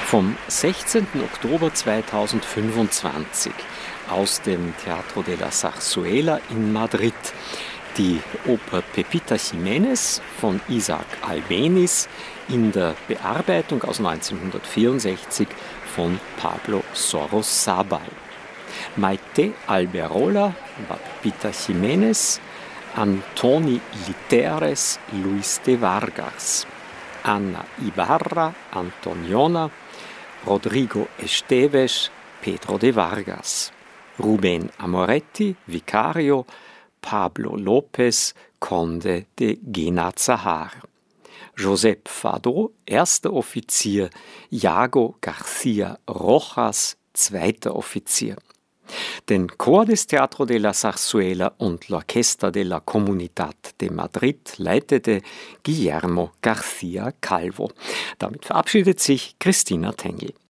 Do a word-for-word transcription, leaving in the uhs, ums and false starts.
Vom sechzehnten Oktober zweitausendfünfundzwanzig aus dem Teatro de la Zarzuela in Madrid. Die Oper Pepita Jiménez von Isaac Albéniz in der Bearbeitung aus neunzehnhundertvierundsechzig von Pablo Sorosabal. Maite Alberola war Pepita Jiménez, Antoni Literes Luis de Vargas, Ana Ibarra Antoniona, Rodrigo Esteves Pedro de Vargas, Rubén Amoretti Vicario, Pablo López Conde de Guenazahar, Josep Fado erster Offizier, Iago García Rojas zweiter Offizier. Den Chor des Teatro de la Zarzuela und l'Orchestra de la Comunidad de Madrid leitete Guillermo García Calvo. Damit verabschiedet sich Christina Tengel.